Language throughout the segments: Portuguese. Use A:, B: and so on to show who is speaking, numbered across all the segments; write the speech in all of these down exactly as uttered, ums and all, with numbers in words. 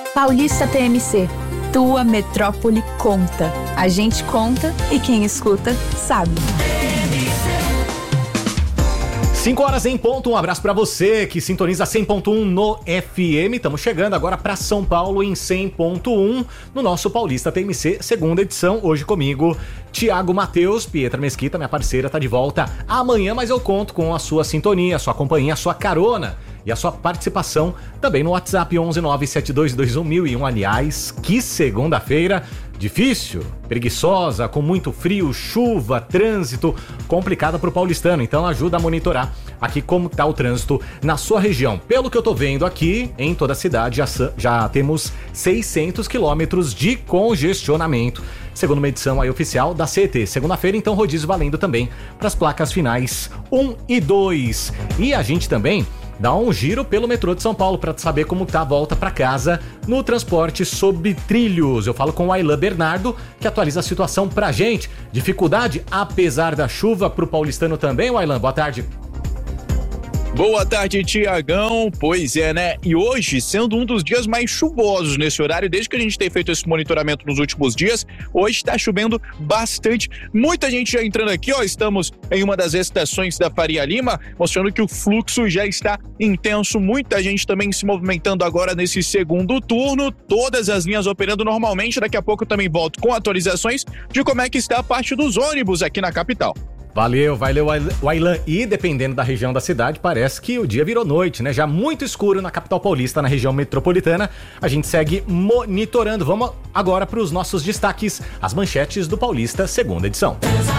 A: Paulista T M C. Tua metrópole conta. A gente conta e quem escuta sabe.
B: cinco horas em ponto, um abraço pra você que sintoniza cem ponto um no F M. Estamos chegando agora pra São Paulo em cem ponto um no nosso Paulista T M C, segunda edição. Hoje comigo, Tiago Matheus. Pietra Mesquita, minha parceira, tá de volta amanhã, mas eu conto com a sua sintonia, a sua companhia, a sua carona e a sua participação também no WhatsApp onze nove sete dois dois um mil e um. Aliás, que segunda-feira difícil, preguiçosa, com muito frio, chuva, trânsito, complicada pro paulistano. Então ajuda a monitorar aqui como tá o trânsito na sua região. Pelo que eu tô vendo aqui, em toda a cidade já, já temos seiscentos quilômetros de congestionamento, segundo uma edição aí oficial da C E T. Segunda-feira, então, rodízio valendo também para as placas finais um e dois. E a gente também dá um giro pelo metrô de São Paulo para saber como tá a volta para casa no transporte sob trilhos. Eu falo com o Aylan Bernardo, que atualiza a situação pra gente. Dificuldade, apesar da chuva, pro paulistano também, Aylan? Boa tarde.
C: Boa tarde, Tiagão. Pois é, né? E hoje, sendo um dos dias mais chuvosos nesse horário, desde que a gente tem feito esse monitoramento nos últimos dias, hoje está chovendo bastante. Muita gente já entrando aqui, ó. Estamos em uma das estações da Faria Lima, mostrando que o fluxo já está intenso. Muita gente também se movimentando agora nesse segundo turno. Todas as linhas operando normalmente. Daqui a pouco eu também volto com atualizações de como é que está a parte dos ônibus aqui na capital.
B: Valeu, valeu, Aylan. E dependendo da região da cidade, parece que o dia virou noite, né? Já muito escuro na capital paulista, na região metropolitana. A gente segue monitorando. Vamos agora para os nossos destaques, as manchetes do Paulista, segunda edição.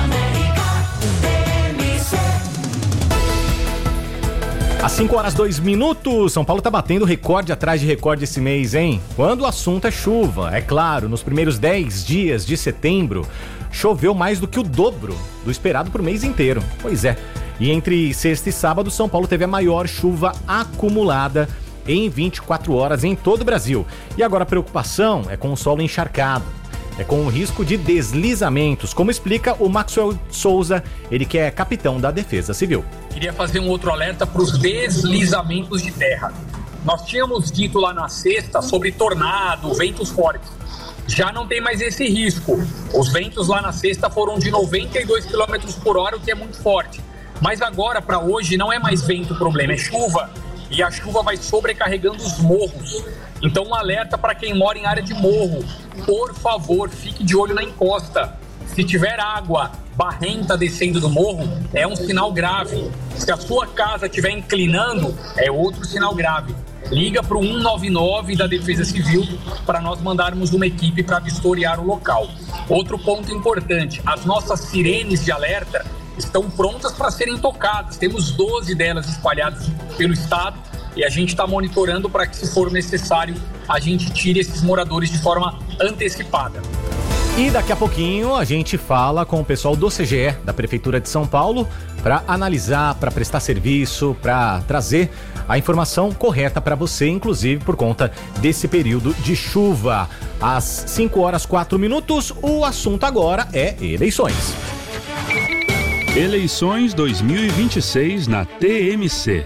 B: Às cinco horas, dois minutos, São Paulo tá batendo recorde atrás de recorde esse mês, hein? Quando o assunto é chuva, é claro, nos primeiros dez dias de setembro, choveu mais do que o dobro do esperado pro mês inteiro. Pois é, e entre sexta e sábado, São Paulo teve a maior chuva acumulada em vinte e quatro horas em todo o Brasil. E agora a preocupação é com o solo encharcado. É com o risco de deslizamentos, como explica o Maxwell Souza, ele que é capitão da Defesa Civil.
D: Queria fazer um outro alerta para os deslizamentos de terra. Nós tínhamos dito lá na sexta sobre tornado, ventos fortes. Já não tem mais esse risco. Os ventos lá na sexta foram de noventa e dois quilômetros por hora, o que é muito forte. Mas agora, para hoje, não é mais vento o problema, é chuva. E a chuva vai sobrecarregando os morros. Então, um alerta para quem mora em área de morro. Por favor, fique de olho na encosta. Se tiver água barrenta descendo do morro, é um sinal grave. Se a sua casa estiver inclinando, é outro sinal grave. Liga para o um nove nove da Defesa Civil para nós mandarmos uma equipe para vistoriar o local. Outro ponto importante, as nossas sirenes de alerta estão prontas para serem tocadas. Temos doze delas espalhadas pelo estado e a gente está monitorando para que, se for necessário, a gente tire esses moradores de forma antecipada.
B: E daqui a pouquinho a gente fala com o pessoal do C G E, da Prefeitura de São Paulo, para analisar, para prestar serviço, para trazer a informação correta para você, inclusive por conta desse período de chuva. Às cinco horas, quatro minutos, o assunto agora é eleições.
E: Eleições dois mil e vinte e seis na T M C.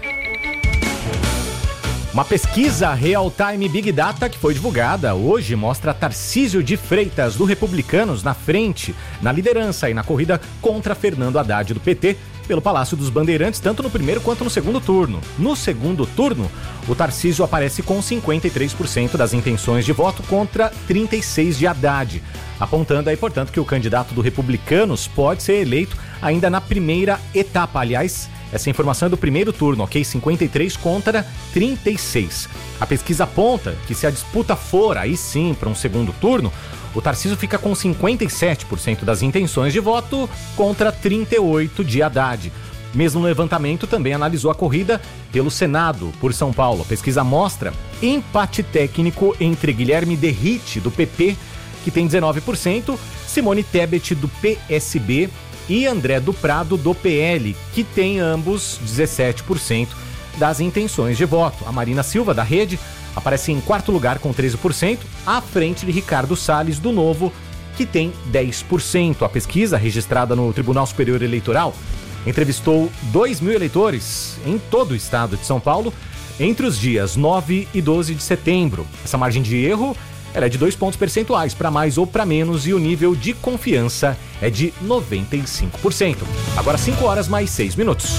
B: Uma pesquisa Real Time Big Data que foi divulgada hoje mostra Tarcísio de Freitas, do Republicanos, na frente, na liderança e na corrida contra Fernando Haddad, do P T, pelo Palácio dos Bandeirantes, tanto no primeiro quanto no segundo turno. No segundo turno, o Tarcísio aparece com cinquenta e três por cento das intenções de voto contra trinta e seis por cento de Haddad, apontando aí, portanto, que o candidato do Republicanos pode ser eleito ainda na primeira etapa. Aliás, essa informação é do primeiro turno, ok? cinquenta e três contra trinta e seis. A pesquisa aponta que se a disputa for, aí sim, para um segundo turno, o Tarcísio fica com cinquenta e sete por cento das intenções de voto contra trinta e oito por cento de Haddad. Mesmo no levantamento, também analisou a corrida pelo Senado, por São Paulo. A pesquisa mostra empate técnico entre Guilherme Derrite, do P P, que tem dezenove por cento, Simone Tebet, do P S B, e André do Prado, do P L, que tem ambos dezessete por cento das intenções de voto. A Marina Silva, da Rede, aparece em quarto lugar com treze por cento, à frente de Ricardo Salles, do Novo, que tem dez por cento. A pesquisa, registrada no Tribunal Superior Eleitoral, entrevistou dois mil eleitores em todo o estado de São Paulo, entre os dias nove e doze de setembro. Essa margem de erro ela é de dois pontos percentuais, para mais ou para menos, e o nível de confiança é de noventa e cinco por cento. Agora cinco horas mais seis minutos.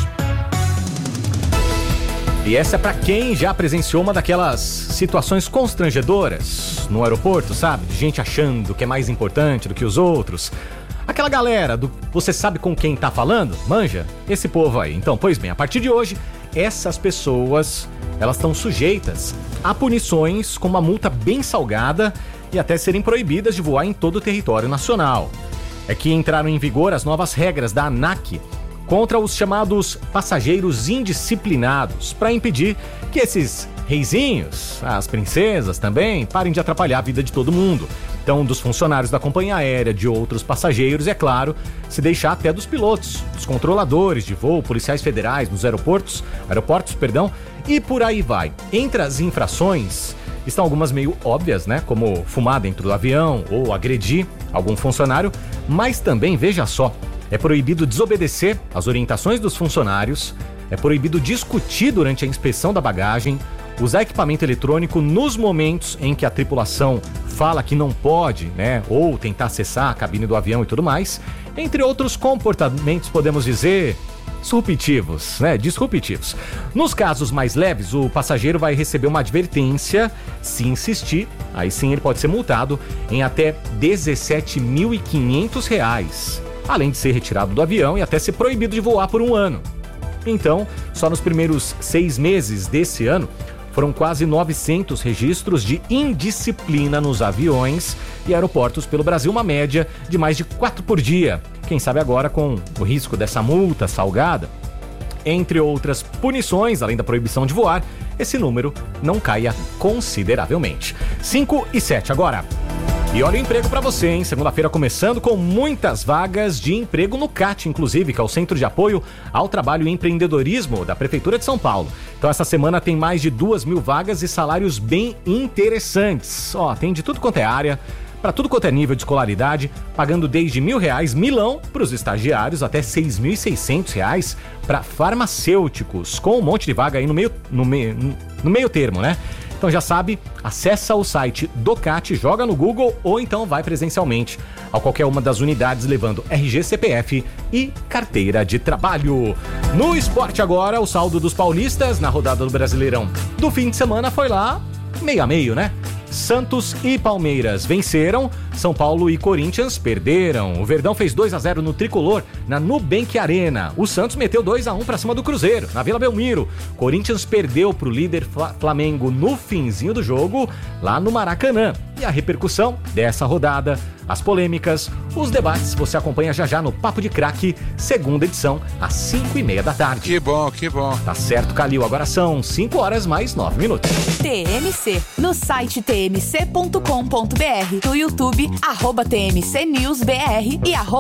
B: E essa é para quem já presenciou uma daquelas situações constrangedoras no aeroporto, sabe? De gente achando que é mais importante do que os outros. Aquela galera do você sabe com quem tá falando? Manja? Esse povo aí. Então, pois bem, a partir de hoje, essas pessoas, elas estão sujeitas a punições com uma multa bem salgada e até serem proibidas de voar em todo o território nacional. É que entraram em vigor as novas regras da ANAC contra os chamados passageiros indisciplinados, para impedir que esses reizinhos, as princesas também, parem de atrapalhar a vida de todo mundo. Então, dos funcionários da companhia aérea, de outros passageiros, é claro, se deixar até dos pilotos, dos controladores de voo, policiais federais nos aeroportos, aeroportos, perdão, e por aí vai. Entre as infrações estão algumas meio óbvias, né, como fumar dentro do avião ou agredir algum funcionário, mas também, veja só, é proibido desobedecer às orientações dos funcionários, é proibido discutir durante a inspeção da bagagem, usar equipamento eletrônico nos momentos em que a tripulação fala que não pode, né, ou tentar acessar a cabine do avião e tudo mais, entre outros comportamentos, podemos dizer, disruptivos, né, disruptivos. Nos casos mais leves, o passageiro vai receber uma advertência, se insistir, aí sim ele pode ser multado em até dezessete mil e quinhentos reais, além de ser retirado do avião e até ser proibido de voar por um ano. Então, só nos primeiros seis meses desse ano, foram quase novecentos registros de indisciplina nos aviões e aeroportos pelo Brasil, uma média de mais de quatro por dia. Quem sabe agora, com o risco dessa multa salgada, entre outras punições, além da proibição de voar, esse número não caia consideravelmente. cinco e sete agora. E olha o emprego para você, hein? Segunda-feira começando com muitas vagas de emprego no CAT, inclusive, que é o Centro de Apoio ao Trabalho e Empreendedorismo da Prefeitura de São Paulo. Então essa semana tem mais de duas mil vagas e salários bem interessantes. Ó, tem de tudo quanto é área, para tudo quanto é nível de escolaridade, pagando desde mil reais, milão para os estagiários, até seis mil e seiscentos reais para farmacêuticos, com um monte de vaga aí no meio, no meio, no meio termo, né? Então já sabe, acessa o site do CAT, joga no Google ou então vai presencialmente a qualquer uma das unidades levando R G, C P F e carteira de trabalho. No esporte agora, o saldo dos paulistas na rodada do Brasileirão do fim de semana foi lá meio a meio, né? Santos e Palmeiras venceram, São Paulo e Corinthians perderam. O Verdão fez dois a zero no Tricolor, na Nubank Arena. O Santos meteu dois a um para cima do Cruzeiro, na Vila Belmiro. Corinthians perdeu para o líder Flamengo no finzinho do jogo, lá no Maracanã. E a repercussão dessa rodada, as polêmicas, os debates, você acompanha já já no Papo de Craque, segunda edição, às cinco e meia da tarde.
F: Que bom, que bom.
B: Tá certo, Calil. Agora são cinco horas mais nove minutos.
A: T M C, no site t m c ponto com ponto b r, no YouTube, arroba T M C News B R e arroba